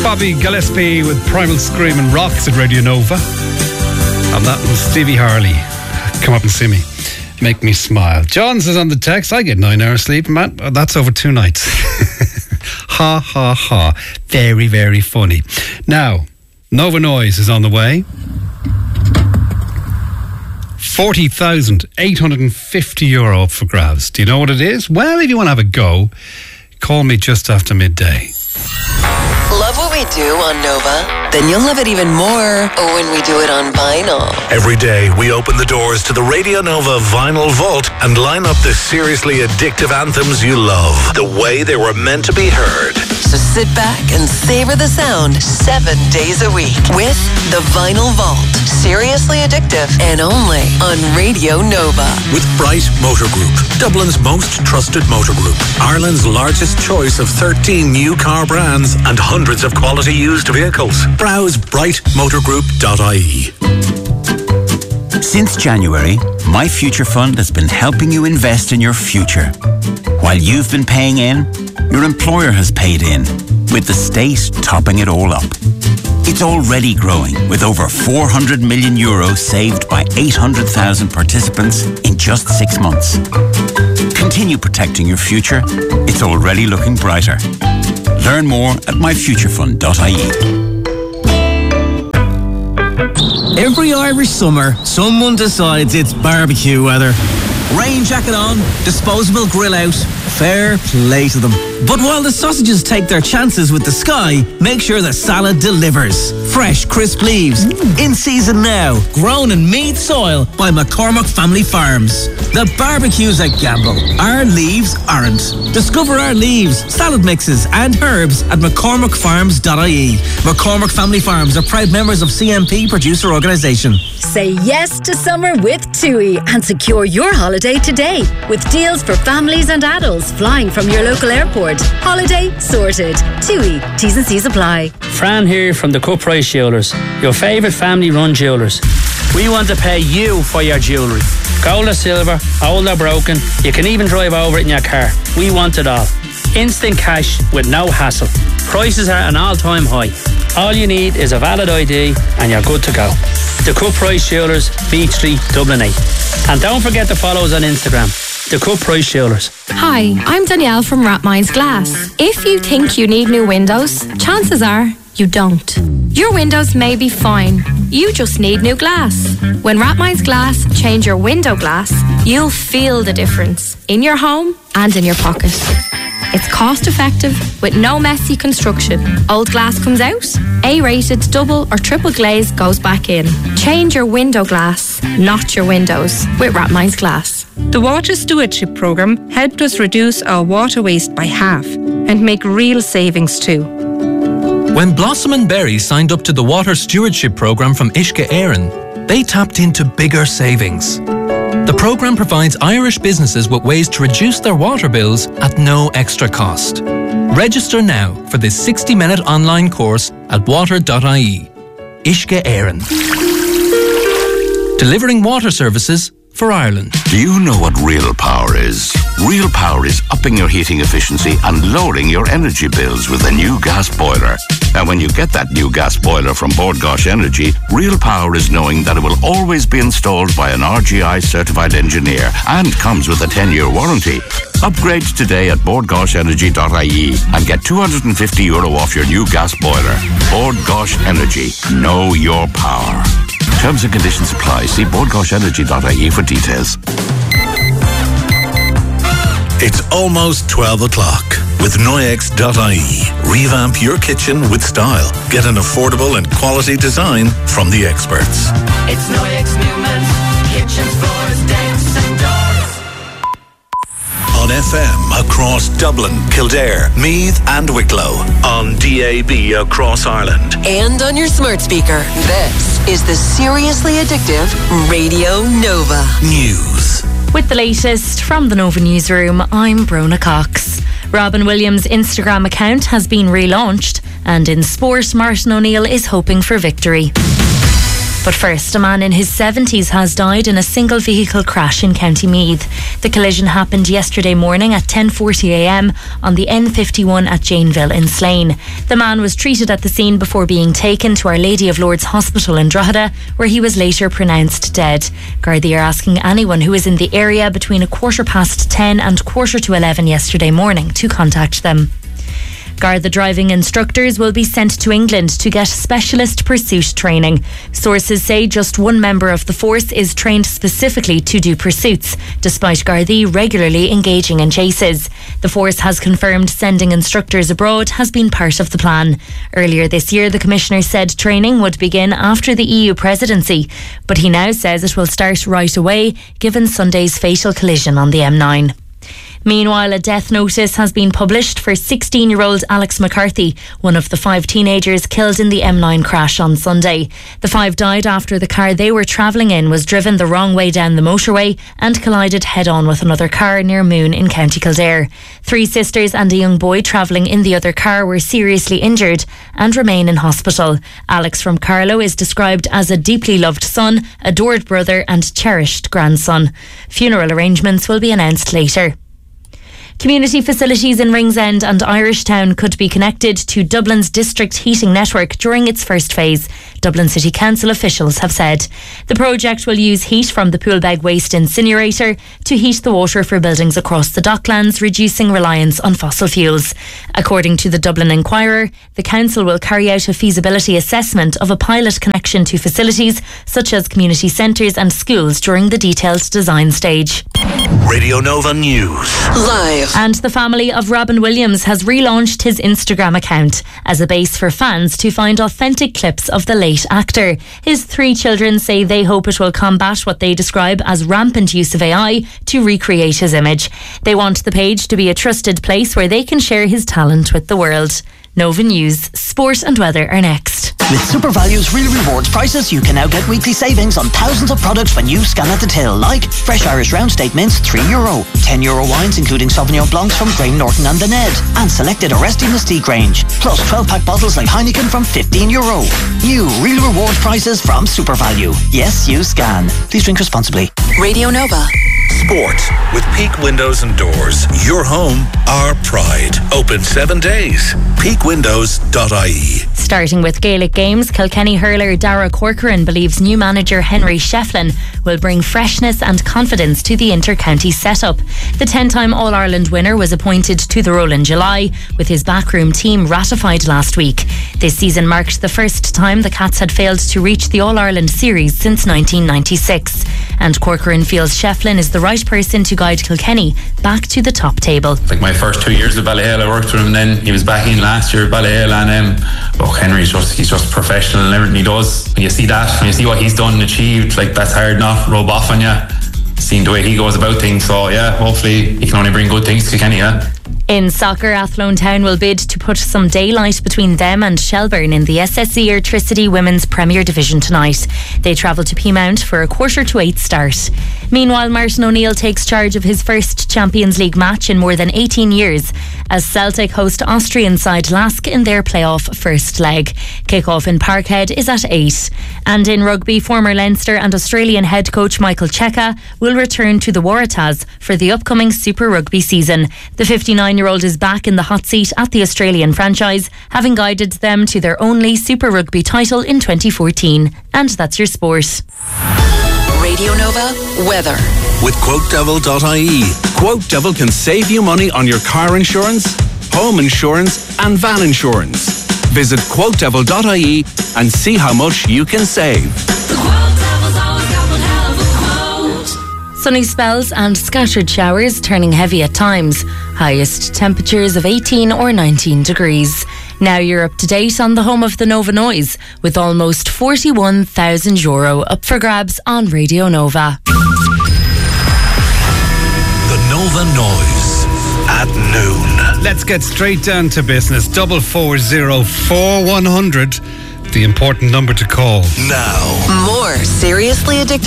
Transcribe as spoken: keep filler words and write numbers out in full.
Bobby Gillespie with Primal Scream and Rocks at Radio Nova. And that was Stevie Harley. Come up and see me. Make me smile. John says on the text, I get nine hours sleep, Matt. That's over two nights. Ha, ha, ha. Very, very funny. Now, Nova Noise is on the way. forty thousand eight hundred fifty euro up for grabs. Do you know what it is? Well, if you want to have a go, call me just after midday. Love what we do on Nova? Then you'll love it even more when we do it on vinyl. Every day we open the doors to the Radio Nova Vinyl Vault and line up the seriously addictive anthems you love, the way they were meant to be heard. So sit back and savor the sound seven days a week with the Vinyl Vault. Seriously addictive and only on Radio Nova. With Bright Motor Group, Dublin's most trusted motor group, Ireland's largest choice of thirteen new car brands and hundreds of quality used vehicles. Browse bright motor group dot I E. Since January, My Future Fund has been helping you invest in your future. While you've been paying in, your employer has paid in, with the state topping it all up. It's already growing, with over four hundred million euros saved by eight hundred thousand participants in just six months. Continue protecting your future. It's already looking brighter. Learn more at my future fund dot I E. Every Irish summer, someone decides it's barbecue weather. Rain jacket on, disposable grill out, fair play to them. But while the sausages take their chances with the sky, make sure the salad delivers. Fresh, crisp leaves, mm. in season now, grown in Meath soil by McCormick Family Farms. The barbecue's a gamble. Our leaves aren't. Discover our leaves, salad mixes and herbs at mccormick farms dot I E. McCormick Family Farms are proud members of C M P Producer Organisation. Say yes to summer with TUI and secure your holiday today with deals for families and adults flying from your local airport. Holiday sorted. TUI. T's and C's apply. Fran here from the Cut Price Jewellers, your favourite family-run jewellers. We want to pay you for your jewellery. Gold or silver, old or broken, you can even drive over it in your car. We want it all. Instant cash with no hassle. Prices are at an all-time high. All you need is a valid I D and you're good to go. The Cut Price Jewellers, Beach Street, Dublin eight. And don't forget to follow us on Instagram. The Cut Price Jewellers. Hi, I'm Danielle from Rapminds Glass. If you think you need new windows, chances are you don't. Your windows may be fine. You just need new glass. When Rapminds Glass change your window glass, you'll feel the difference in your home and in your pocket. It's cost effective with no messy construction. Old glass comes out, A-rated double or triple glaze goes back in. Change your window glass, not your windows, with Rapminds Glass. The Water Stewardship Programme helped us reduce our water waste by half and make real savings too. When Blossom and Berry signed up to the Water Stewardship Programme from Uisce Éireann, they tapped into bigger savings. The programme provides Irish businesses with ways to reduce their water bills at no extra cost. Register now for this sixty-minute online course at water dot I E. Uisce Éireann. Delivering water services for Ireland. Do you know what real power is? Real power is upping your heating efficiency and lowering your energy bills with a new gas boiler. And when you get that new gas boiler from Bord Gáis Energy, real power is knowing that it will always be installed by an R G I certified engineer and comes with a ten-year warranty. Upgrade today at bord gáis energy dot I E and get two hundred fifty euro off your new gas boiler. Bord Gáis Energy. Know your power. Terms and conditions apply. See bord gáis energy dot I E for details. It's almost twelve o'clock. With Noyex dot I E. Revamp your kitchen with style. Get an affordable and quality design from the experts. It's Noyex Newman. Kitchens, floors, decks and doors. On F M across Dublin, Kildare, Meath and Wicklow. On D A B across Ireland. And on your smart speaker. This is the Seriously Addictive Radio Nova. News. With the latest from the Nova Newsroom, I'm Brona Cox. Robin Williams' Instagram account has been relaunched, and in sport, Martin O'Neill is hoping for victory. But first, a man in his seventies has died in a single vehicle crash in County Meath. The collision happened yesterday morning at ten forty a m on the N fifty-one at Janeville in Slane. The man was treated at the scene before being taken to Our Lady of Lourdes Hospital in Drogheda, where he was later pronounced dead. Gardaí are asking anyone who is in the area between a quarter past ten and quarter to eleven yesterday morning to contact them. Garda driving instructors will be sent to England to get specialist pursuit training. Sources say just one member of the force is trained specifically to do pursuits, despite Gardaí regularly engaging in chases. The force has confirmed sending instructors abroad has been part of the plan. Earlier this year, the Commissioner said training would begin after the E U presidency, but he now says it will start right away, given Sunday's fatal collision on the M nine. Meanwhile, a death notice has been published for sixteen-year-old Alex McCarthy, one of the five teenagers killed in the M nine crash on Sunday. The five died after the car they were travelling in was driven the wrong way down the motorway and collided head-on with another car near Moon in County Kildare. Three sisters and a young boy travelling in the other car were seriously injured and remain in hospital. Alex from Carlow is described as a deeply loved son, adored brother and cherished grandson. Funeral arrangements will be announced later. Community facilities in Ringsend and Irishtown could be connected to Dublin's district heating network during its first phase, Dublin City Council officials have said. The project will use heat from the Poolbeg waste incinerator to heat the water for buildings across the Docklands, reducing reliance on fossil fuels. According to the Dublin Inquirer, the council will carry out a feasibility assessment of a pilot connection to facilities such as community centres and schools during the detailed design stage. Radio Nova News. Live. And the family of Robin Williams has relaunched his Instagram account as a base for fans to find authentic clips of the late actor. His three children say they hope it will combat what they describe as rampant use of A I to recreate his image. They want the page to be a trusted place where they can share his talent with the world. Nova News, Sport and Weather are next. With SuperValue's Real Rewards prices, you can now get weekly savings on thousands of products when you scan at the till, like fresh Irish round steak mince, three euro, ten euro wines including Sauvignon Blancs from Graham Norton and the Ned, and selected Arresti Mystique range, plus twelve pack bottles like Heineken from fifteen euro. New Real Rewards prices from SuperValue. Yes, you scan. Please drink responsibly. Radio Nova. Sport with Peak Windows and Doors. Your home, our pride. Open seven days. peak windows dot I E. Starting with Gaelic games, Kilkenny hurler Dara Corcoran believes new manager Henry Shefflin will bring freshness and confidence to the inter-county setup. The ten-time All-Ireland winner was appointed to the role in July, with his backroom team ratified last week. This season marked the first time the Cats had failed to reach the All-Ireland series since nineteen ninety-six. And Corcoran feels Shefflin is the right person to guide Kilkenny back to the top table. Like my first two years at Ballyhale, I worked with him, and then he was back in last year at Ballyhale, and um, look, Henry's just he's just professional in everything he does. When you see that, when you see what he's done and achieved, like that's hard not to rub off on you. Seeing the way he goes about things, so yeah, hopefully he can only bring good things to Kenny, yeah. In soccer, Athlone Town will bid to put some daylight between them and Shelburne in the S S E Airtricity Women's Premier Division tonight. They travel to Peamount for a quarter to eight start. Meanwhile, Martin O'Neill takes charge of his first Champions League match in more than eighteen years as Celtic host Austrian side Lask in their playoff first leg. Kick-off in Parkhead is at eight. And in rugby, former Leinster and Australian head coach Michael Cheika will return to the Waratahs for the upcoming Super Rugby season. The fifty-nine-year-old is back in the hot seat at the Australian franchise, having guided them to their only Super Rugby title in twenty fourteen. And that's your sport. Radio Nova weather. With quote devil dot I E. QuoteDevil can save you money on your car insurance, home insurance and van insurance. Visit quote devil dot I E and see how much you can save. Sunny spells and scattered showers, turning heavy at times. Highest temperatures of eighteen or nineteen degrees. Now you're up to date on the home of the Nova Noise, with almost forty-one thousand euro up for grabs on Radio Nova. The Nova Noise at noon. Let's get straight down to business. Double four zero four one hundred, the important number to call. Now. More seriously addicted